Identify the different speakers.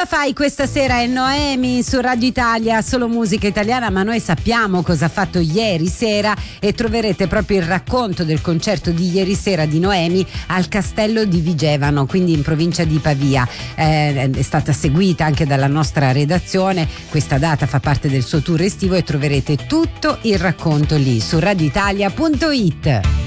Speaker 1: Cosa fai questa sera? È Noemi su Radio Italia, solo musica italiana, ma noi sappiamo cosa ha fatto ieri sera e troverete proprio il racconto del concerto di ieri sera di Noemi al Castello di Vigevano, quindi in provincia di Pavia. È stata seguita anche dalla nostra redazione, questa data fa parte del suo tour estivo e troverete tutto il racconto lì su radioitalia.it.